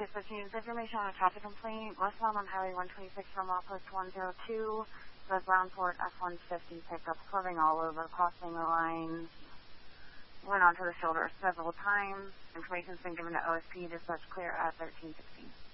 15 information on a traffic complaint. Westbound on Highway 126 from Post 102. Westbound Ford F-150 picked up clubbing all over, crossing the lines. Went onto the shoulder several times. Information's been given to OSP. Dispatch clear at 1316.